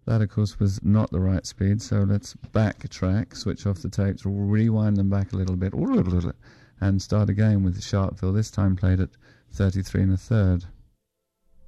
That, of course, was not the right speed, so let's backtrack, switch off the tapes, rewind them back a little bit, and start again with Sharpeville, this time played at 33 1/3.